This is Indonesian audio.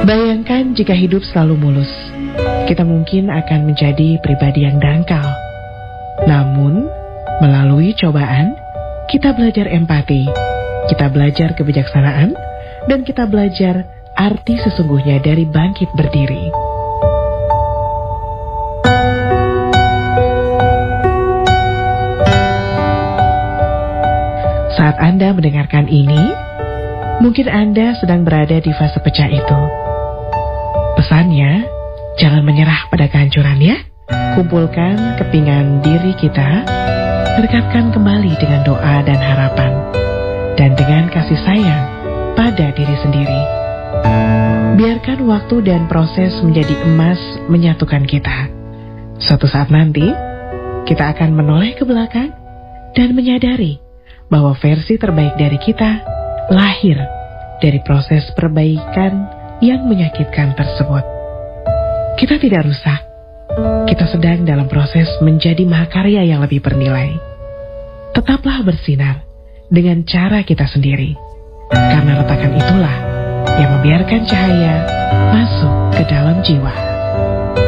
Bayangkan jika hidup selalu mulus, kita mungkin akan menjadi pribadi yang dangkal. Namun, melalui cobaan, kita belajar empati, kita belajar kebijaksanaan, dan kita belajar arti sesungguhnya dari bangkit berdiri. Saat Anda mendengarkan ini, mungkin Anda sedang berada di fase pecah itu. Pesannya, jangan menyerah pada kehancuran ya. Kumpulkan kepingan diri kita, dekatkan kembali dengan doa dan harapan, dan dengan kasih sayang pada diri sendiri. Biarkan waktu dan proses menjadi emas menyatukan kita. Suatu saat nanti, kita akan menoleh ke belakang dan menyadari bahwa versi terbaik dari kita lahir dari proses perbaikan yang menyakitkan tersebut. Kita tidak rusak. Kita sedang dalam proses menjadi mahakarya yang lebih bernilai. Tetaplah bersinar dengan cara kita sendiri. Karena retakan itulah yang membiarkan cahaya masuk ke dalam jiwa.